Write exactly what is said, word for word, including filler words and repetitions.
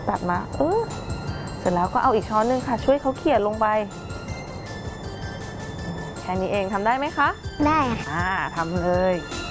ตัดมาเออเสร็จแล้วก็เอาอีกช้อนนึงค่ะช่วยเขาเขี่ยลงไปแค่นี้เองทำได้ไหมคะได้ค่ะอ่าทำเลย